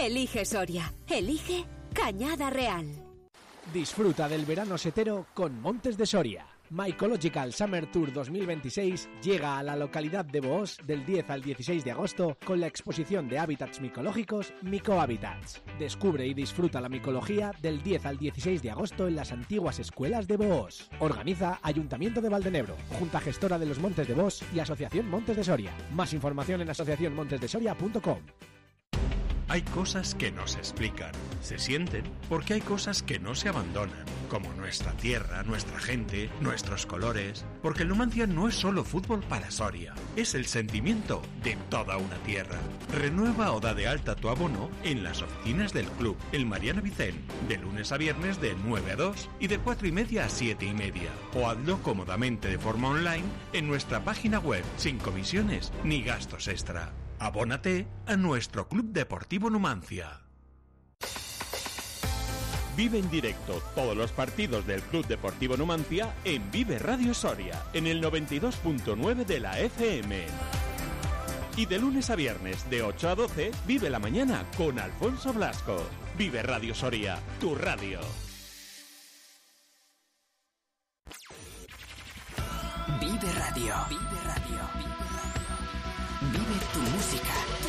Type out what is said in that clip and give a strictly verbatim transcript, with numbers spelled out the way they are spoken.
Elige Soria. Elige Cañada Real. Disfruta del verano setero con Montes de Soria. Mycological Summer Tour dos mil veintiséis llega a la localidad de Boós del diez al dieciséis de agosto con la exposición de hábitats micológicos Micohabitats. Descubre y disfruta la micología del diez al dieciséis de agosto en las antiguas escuelas de Boós. Organiza Ayuntamiento de Valdenebro, Junta Gestora de los Montes de Boós y Asociación Montes de Soria. Más información en asociación montes de soria punto com. Hay cosas que no se explican, se sienten, porque hay cosas que no se abandonan, como nuestra tierra, nuestra gente, nuestros colores, porque el Numancia no es solo fútbol para Soria, es el sentimiento de toda una tierra. Renueva o da de alta tu abono en las oficinas del club, el Mariano Vicent, de lunes a viernes de nueve a dos y de cuatro y media a siete y media, o hazlo cómodamente de forma online en nuestra página web, sin comisiones ni gastos extra. Abónate a nuestro Club Deportivo Numancia. Vive en directo todos los partidos del Club Deportivo Numancia en Vive Radio Soria, en el noventa y dos punto nueve de la F M. Y de lunes a viernes, de ocho a doce, vive la mañana con Alfonso Blasco. Vive Radio Soria, tu radio. Vive Radio. Vive Radio. Vive tu música.